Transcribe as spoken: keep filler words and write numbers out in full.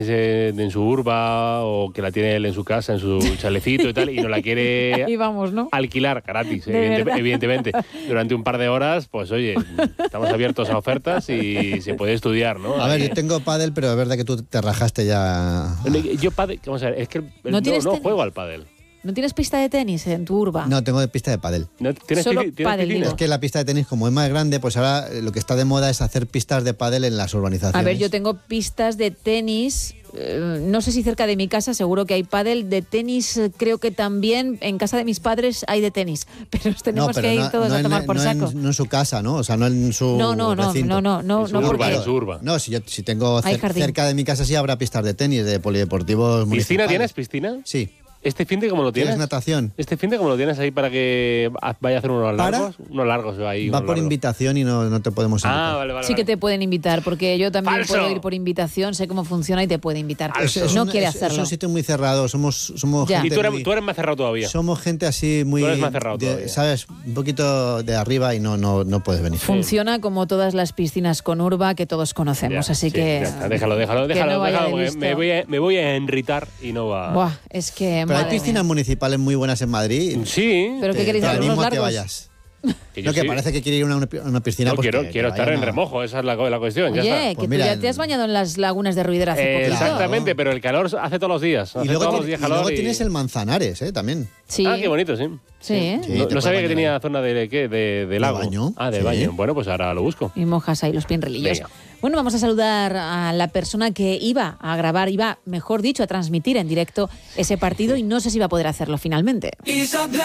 en su urba o que la tiene él en su casa, en su chalecito y tal, y no la quiere Ahí vamos, ¿no? alquilar gratis, ¿De evidente, verdad? evidentemente. Durante un par de horas, pues oye, estamos abiertos a ofertas y se puede estudiar, ¿no? A ver, yo tengo pádel, pero es verdad que tú te rajaste ya. Yo pádel, vamos a ver, es que el- ¿No no, tienes no tenis? juego al pádel. ¿No tienes pista de tenis en tu urba? No, tengo de pista de pádel. ¿No tienes, Solo pisci- tienes pádel, piscina? digo. Es que la pista de tenis, como es más grande, pues ahora eh, lo que está de moda es hacer pistas de pádel en las urbanizaciones. A ver, yo tengo pistas de tenis, eh, no sé si cerca de mi casa, seguro que hay pádel, de tenis eh, creo que también en casa de mis padres hay de tenis, pero tenemos No, pero que ir no- todos no a en- tomar por no en- saco. no en su casa, ¿no? O sea, no en su No, no, no, recinto. no, no, no, En su no, urba, porque en su urba. No, si yo si tengo Hay cer- jardín. cerca de mi casa sí habrá pistas de tenis, de polideportivos ¿Piscina municipales. tienes? ¿Piscina? Sí. ¿Este fin de cómo lo ¿Tienes tienes? natación? ¿Este fin de cómo lo tienes ahí para que vaya a hacer unos ¿Para? largos? Unos largos ahí. Va unos por largos. invitación y no, no te podemos invitar. Ah, vale, vale. sí que vale. te pueden invitar, porque yo también ¡Falso! puedo ir por invitación, sé cómo funciona y te puede invitar. Falso. Es- es no un- quiere es- hacerlo. Es un sitio muy cerrado, somos, somos Ya. Y gente tú eres, muy- tú eres más cerrado todavía. somos gente así muy... Tú eres más cerrado de- todavía. ¿Sabes? Un poquito de arriba y no, no, no puedes venir. Funciona como todas las piscinas con urba que todos conocemos, Ya, así sí, que... ya está, déjalo, déjalo, que déjalo, no vaya déjalo, de porque listo. me voy, a, me voy a enritar y no va. Buah, es que... Pero hay madre piscinas mía. municipales muy buenas en Madrid. Sí. Pero Te- ¿qué queréis te hacer? animo ¿Unos a que largos? vayas. Que yo No, que sí. parece que quiere ir a una, a una piscina. No, pues quiero, que- que quiero estar vayan en a- remojo, esa es la, la cuestión. Ya Oye, está. que Pues tú mira, ya te has bañado en las lagunas de Ruidera hace Eh, poquito. exactamente, pero el calor hace todos los días. Hace Y luego, todos los tiene- días y calor. luego y- tienes el Manzanares, ¿eh? También. Sí. Ah, qué bonito, sí. Sí, ¿eh? Sí, no te no sabía puedes que tenía bañar zona de, ¿qué? de, de lago. baño, Ah, de sí. baño. Bueno, pues ahora lo busco. Y mojas ahí los pinrelillos. Venga. Bueno, vamos a saludar a la persona que iba a grabar, iba, mejor dicho, a transmitir en directo ese partido y no sé si va a poder hacerlo finalmente.